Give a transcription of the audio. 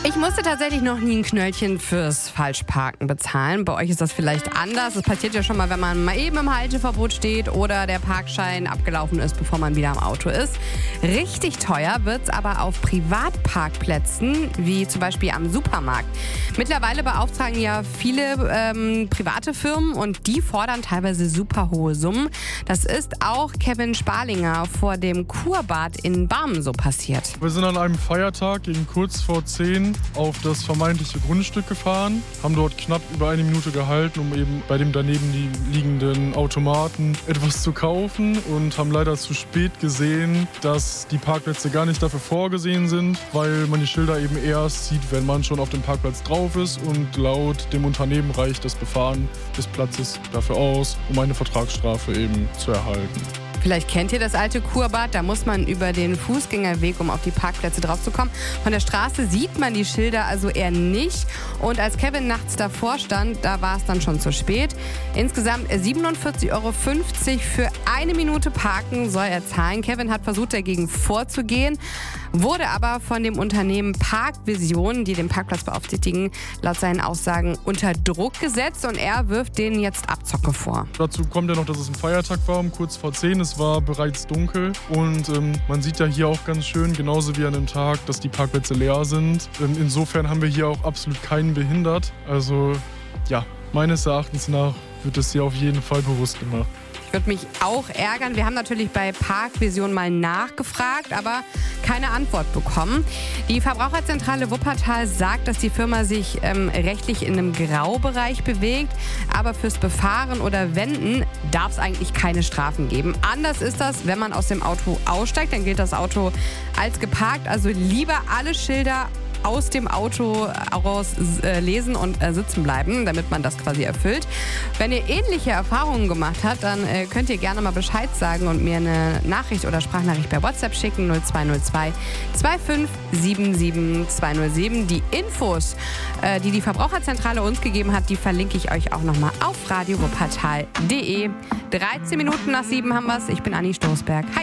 Ich musste tatsächlich noch nie ein Knöllchen fürs Falschparken bezahlen. Bei euch ist das vielleicht anders. Es passiert ja schon mal, wenn man mal eben im Halteverbot steht oder der Parkschein abgelaufen ist, bevor man wieder am Auto ist. Richtig teuer wird's aber auf Privatparkplätzen, wie zum Beispiel am Supermarkt. Mittlerweile beauftragen ja viele private Firmen und die fordern teilweise super hohe Summen. Das ist auch Kevin Sparlinger vor dem Kurbad in Barmen so passiert. Wir sind an einem Feiertag gegen kurz vor 10 auf das vermeintliche Grundstück gefahren, haben dort knapp über 1 Minute gehalten, um eben bei dem daneben liegenden Automaten etwas zu kaufen und haben leider zu spät gesehen, dass die Parkplätze gar nicht dafür vorgesehen sind, weil man die Schilder eben erst sieht, wenn man schon auf dem Parkplatz drauf ist, und laut dem Unternehmen reicht das Befahren des Platzes dafür aus, um eine Vertragsstrafe eben zu erhalten. Vielleicht kennt ihr das alte Kurbad, da muss man über den Fußgängerweg, um auf die Parkplätce draufzukommen. Von der Straße sieht man die Schilder also eher nicht. Und als Kevin nachts davor stand, da war es dann schon zu spät. Insgesamt 47,50 € für 1 Minute Parken soll er zahlen. Kevin hat versucht, dagegen vorzugehen, wurde aber von dem Unternehmen Parkvision, die den Parkplatz beaufsichtigen, laut seinen Aussagen unter Druck gesetzt, und er wirft denen jetzt Abzocke vor. Dazu kommt ja noch, dass es ein Feiertag war, um kurz vor 10. Es war bereits dunkel und man sieht ja hier auch ganz schön, genauso wie an dem Tag, dass die Parkplätze leer sind. Insofern haben wir hier auch absolut keinen behindert. Also ja, meines Erachtens nach wird es hier auf jeden Fall bewusst gemacht. Ich würde mich auch ärgern. Wir haben natürlich bei Parkvision mal nachgefragt, aber keine Antwort bekommen. Die Verbraucherzentrale Wuppertal sagt, dass die Firma sich rechtlich in einem Graubereich bewegt, aber fürs Befahren oder Wenden darf es eigentlich keine Strafen geben. Anders ist das, wenn man aus dem Auto aussteigt, dann gilt das Auto als geparkt. Also lieber alle Schilder aus dem Auto raus lesen und sitzen bleiben, damit man das quasi erfüllt. Wenn ihr ähnliche Erfahrungen gemacht habt, dann könnt ihr gerne mal Bescheid sagen und mir eine Nachricht oder Sprachnachricht per WhatsApp schicken, 0202 2577 207. Die Infos, die die Verbraucherzentrale uns gegeben hat, die verlinke ich euch auch nochmal auf radiowuppertal.de. 13 Minuten nach 7 haben wir's. Ich bin Anni Stoßberg. Hi!